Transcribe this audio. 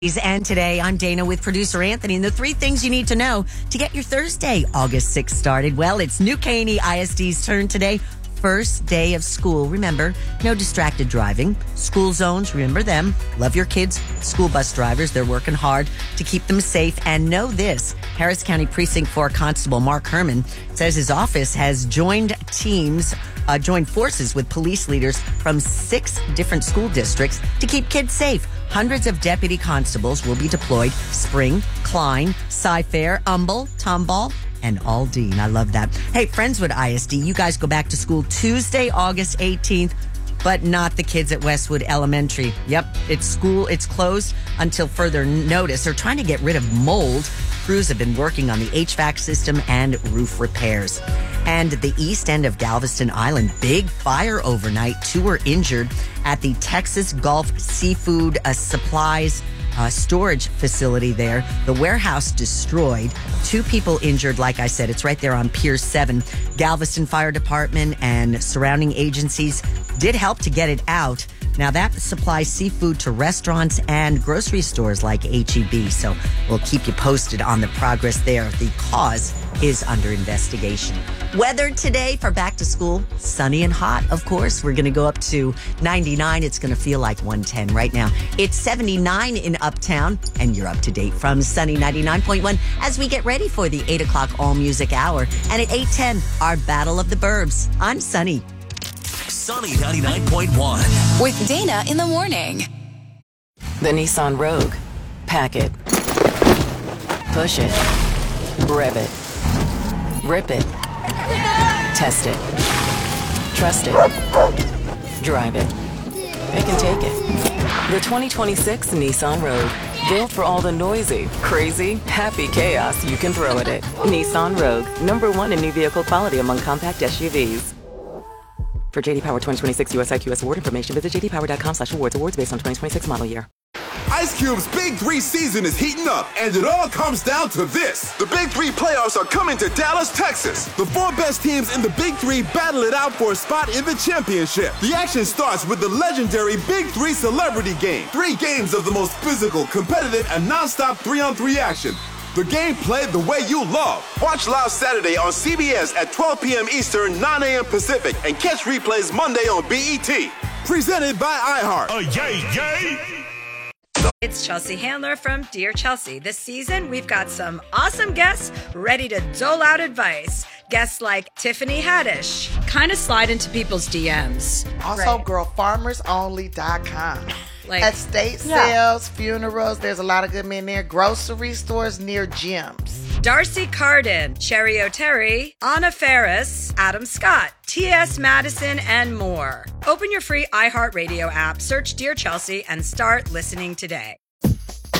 And today I'm Dana with producer Anthony, and the three things you need to know to get your Thursday, August 6th started. Well, it's New Caney ISD's turn today. First day of school. Remember, no distracted driving. School zones, remember them. Love your kids. School bus drivers, they're working hard to keep them safe. And know this, Harris County Precinct 4 Constable Mark Herman says his office has joined forces with police leaders from 6 different school districts to keep kids safe. Hundreds of deputy constables will be deployed. Spring, Klein, Cy-Fair, Humble, Tomball, and Aldine. I love that. Hey, Friendswood ISD, you guys go back to school Tuesday, August 18th, but not the kids at Westwood Elementary. Yep, it's closed until further notice. They're trying to get rid of mold. Crews have been working on the HVAC system and roof repairs. And the east end of Galveston Island, big fire overnight. 2 were injured at the Texas Gulf Seafood Supplies storage facility there. The warehouse destroyed. 2 people injured, like I said. It's right there on Pier 7. Galveston Fire Department and surrounding agencies did help to get it out. Now, that supplies seafood to restaurants and grocery stores like H-E-B. So we'll keep you posted on the progress there. The cause is under investigation. Weather today for back to school, sunny and hot, of course. We're going to go up to 99. It's going to feel like 110 right now. It's 79 in Uptown, and you're up to date from Sunny 99.1 as we get ready for the 8 o'clock All Music Hour. And at 8:10, our Battle of the Burbs. I'm Sunny. Sunny 99.1. With Dana in the morning. The Nissan Rogue. Pack it. Push it. Rev it. Rip it. Test it. Trust it. Drive it. It can take it. The 2026 Nissan Rogue. Built for all the noisy, crazy, happy chaos you can throw at it. Nissan Rogue. #1 in new vehicle quality among compact SUVs. For JD Power 2026 US IQS award information, visit jdpower.com/awards. Awards based on 2026 model year. Ice Cube's Big 3 season is heating up, and it all comes down to this. The Big 3 playoffs are coming to Dallas, Texas. The 4 best teams in the Big 3 battle it out for a spot in the championship. The action starts with the legendary Big 3 Celebrity Game. 3 games of the most physical, competitive, and non-stop 3-on-3 action. The game played the way you love. Watch live Saturday on CBS at 12 p.m. Eastern, 9 a.m. Pacific, and catch replays Monday on BET. Presented by iHeart. Yay! It's Chelsea Handler from Dear Chelsea. This season, we've got some awesome guests ready to dole out advice. Guests like Tiffany Haddish. Kind of slide into people's DMs. Also, girlfarmersonly.com. Like, estate sales, funerals, there's a lot of good men there. Grocery stores near gyms. Darcy Carden, Cherry O'Terry, Anna Ferris, Adam Scott, T.S. Madison, and more. Open your free iHeartRadio app, search Dear Chelsea, and start listening today.